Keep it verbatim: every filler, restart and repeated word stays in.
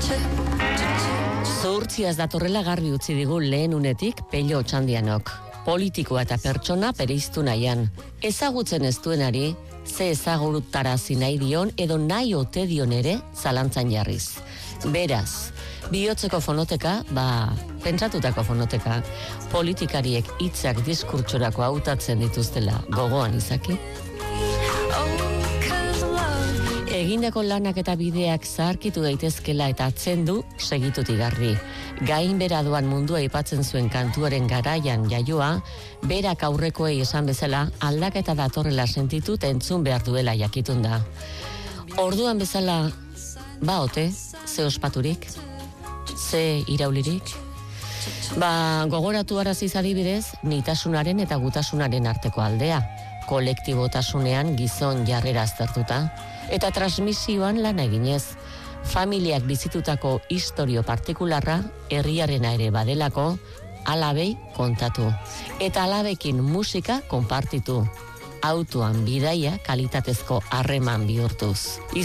Zuhurtziaz datorrela garbi utzi digu lehen unetik Pello Otxandianok. Politikoa eta pertsona bereiztu nahian. Ezagutzen ez duenari, ze ezagutarazi nahi dion edo nahi ote dion ere zalantzan jarriz. Beraz, bihotzeko fonoteka, ba, pentsatutako fonoteka, politikariek hitzak diskurtsorako hautatzen dituztela gogoan izaki. Egindako lanak eta bideak zaharkitu daitezkela eta atzendu segitut igarri. Gain bera doan mundua aipatzen zuen kantuaren garaian jaioa, berak aurrekoei esan bezala aldaketa datorrela sentitut entzun behar duela jakitun da. Orduan bezala, ba ote, ze ospaturik, ze iraulirik? Ba, gogoratu araziz adibidez, nitasunaren eta gutasunaren arteko aldea, kolektibotasunean gizon jarrera aztertuta, eta transmisioan lana eginez, familiak bizitutako istorio partikularra herriarena ere badelako, alabei kontatu, eta alabekin musika konpartitu, autoan bidaia kalitatezko harreman bihurtuz.